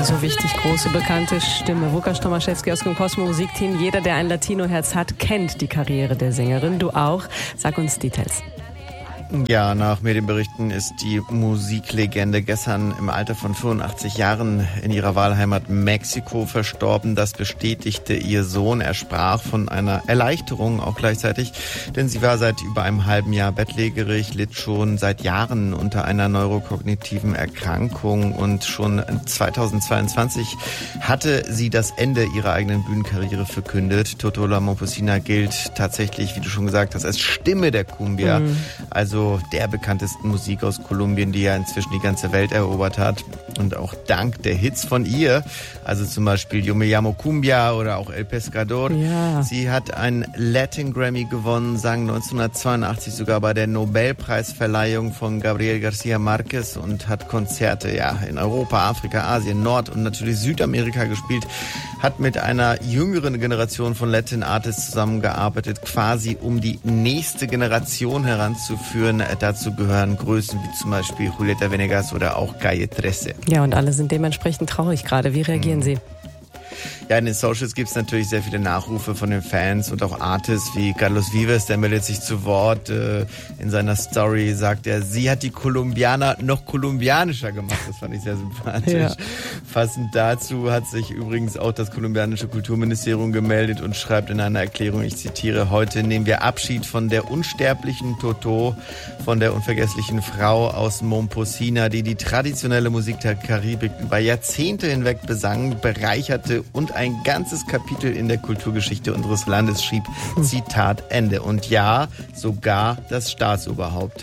So wichtig, große, bekannte Stimme. Łukasz Tomaszewski aus dem Cosmo Musikteam. Jeder, der ein Latino-Herz hat, kennt die Karriere der Sängerin. Du auch. Sag uns Details. Ja, nach Medienberichten ist die Musiklegende gestern im Alter von 85 Jahren in ihrer Wahlheimat Mexiko verstorben. Das bestätigte ihr Sohn. Er sprach von einer Erleichterung auch gleichzeitig, denn sie war seit über einem halben Jahr bettlägerig, litt schon seit Jahren unter einer neurokognitiven Erkrankung und schon 2022 hatte sie das Ende ihrer eigenen Bühnenkarriere verkündet. Toto La Momposina gilt tatsächlich, wie du schon gesagt hast, als Stimme der Cumbia, also der bekanntesten Musik aus Kolumbien, die ja inzwischen die ganze Welt erobert hat. Und auch dank der Hits von ihr, also zum Beispiel Yo Me Llamo Cumbia oder auch El Pescador. Ja. Sie hat einen Latin Grammy gewonnen, sang 1982 sogar bei der Nobelpreisverleihung von Gabriel García Márquez und hat Konzerte in Europa, Afrika, Asien, Nord- und natürlich Südamerika gespielt. Hat mit einer jüngeren Generation von Latin Artists zusammengearbeitet, quasi um die nächste Generation heranzuführen. Dazu gehören Größen wie zum Beispiel Julieta Venegas oder auch Calle 13. Ja, und alle sind dementsprechend traurig gerade. Wie reagieren Sie? Ja, in den Socials gibt es natürlich sehr viele Nachrufe von den Fans und auch Artists wie Carlos Vives, der meldet sich zu Wort. In seiner Story sagt er, sie hat die Kolumbianer noch kolumbianischer gemacht. Das fand ich sehr sympathisch. Ja. Passend dazu hat sich übrigens auch das kolumbianische Kulturministerium gemeldet und schreibt in einer Erklärung, ich zitiere, heute nehmen wir Abschied von der unsterblichen Toto, von der unvergesslichen Frau aus Momposina, die die traditionelle Musik der Karibik über Jahrzehnte hinweg besang, bereicherte und ein ganzes Kapitel in der Kulturgeschichte unseres Landes schrieb. Zitat Ende. Und ja, sogar das Staatsoberhaupt.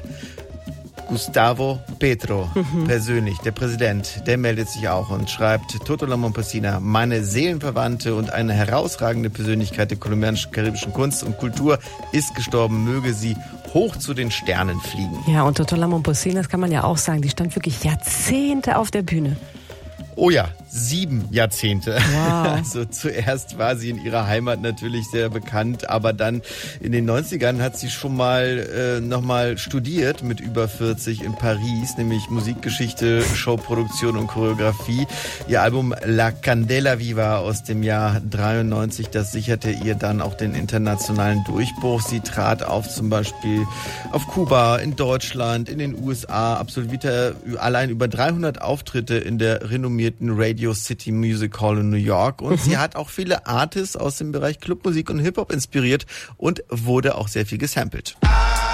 Gustavo Petro, persönlich, der Präsident, der meldet sich auch und schreibt, Toto La Momposina, meine Seelenverwandte und eine herausragende Persönlichkeit der kolumbianisch-karibischen Kunst und Kultur ist gestorben, möge sie hoch zu den Sternen fliegen. Ja, und Toto La Momposina, das kann man ja auch sagen, die stand wirklich Jahrzehnte auf der Bühne. Oh ja, 7 Jahrzehnte. Wow. Also zuerst war sie in ihrer Heimat natürlich sehr bekannt, aber dann in den 90ern hat sie schon mal nochmal studiert mit über 40 in Paris, nämlich Musikgeschichte, Showproduktion und Choreografie. Ihr Album La Candela Viva aus dem Jahr 93, das sicherte ihr dann auch den internationalen Durchbruch. Sie trat auf zum Beispiel auf Kuba, in Deutschland, in den USA, absolvierte allein über 300 Auftritte in der renommierten Radio City Music Hall in New York und sie hat auch viele Artists aus dem Bereich Clubmusik und Hip-Hop inspiriert und wurde auch sehr viel gesampelt.